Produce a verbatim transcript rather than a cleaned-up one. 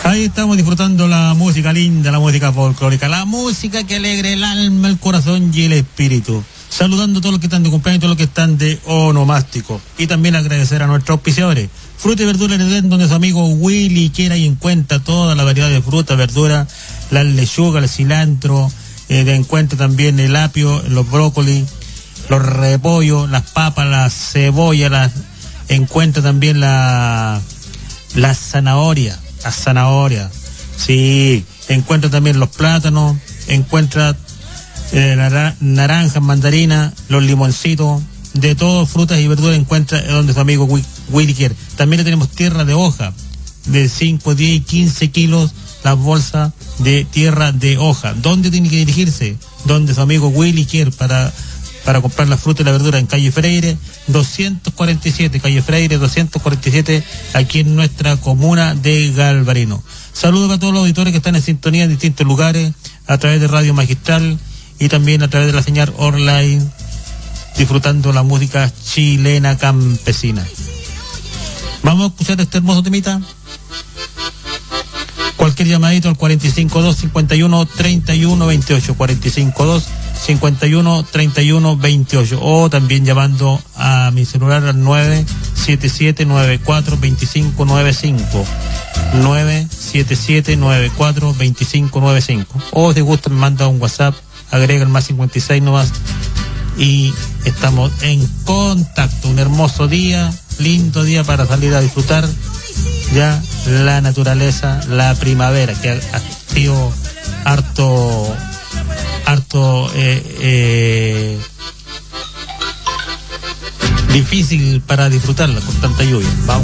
Ahí estamos disfrutando la música linda, la música folclórica, la música que alegre el alma, el corazón y el espíritu. Saludando a todos los que están de cumpleaños y todos los que están de onomástico. Y también agradecer a nuestros auspiciadores. Fruta y verdura en Edén, donde su amigo Willy quiera y encuentra toda la variedad de fruta, verdura, la lechuga, el cilantro, eh, encuentra también el apio, los brócolis, los repollos, las papas, las cebollas, las, encuentra también la, la zanahoria, la zanahoria, sí, encuentra también los plátanos, encuentra eh, nar- naranjas, mandarinas, los limoncitos, de todo, frutas y verduras encuentra donde su amigo Willy quiere. También le tenemos tierra de hoja, de cinco, diez y quince kilos, las bolsas de tierra de hoja. ¿Dónde tiene que dirigirse? Donde su amigo Willy quiere para, para comprar la fruta y la verdura en calle Freire, doscientos cuarenta y siete, calle Freire, doscientos cuarenta y siete, aquí en nuestra comuna de Galvarino. Saludos a todos los auditores que están en sintonía en distintos lugares, a través de Radio Magistral y también a través de la señal online, disfrutando la música chilena campesina. Vamos a escuchar este hermoso temita. Cualquier llamadito al cuatro cinco dos, cincuenta y uno, treinta y uno, veintiocho, cuatro cinco dos, cincuenta y uno, treinta y uno, veintiocho, o también llamando a mi celular al nueve siete siete, nueve cuatro, dos cinco nueve cinco, nueve siete siete, nueve cuatro, dos cinco nueve cinco, o si gusta me manda un WhatsApp, agrega el más cincuenta y seis nomás y estamos en contacto. Un hermoso día, lindo día para salir a disfrutar ya la naturaleza, la primavera, que ha, ha sido harto, harto eh, eh, difícil para disfrutarla con tanta lluvia. Vamos.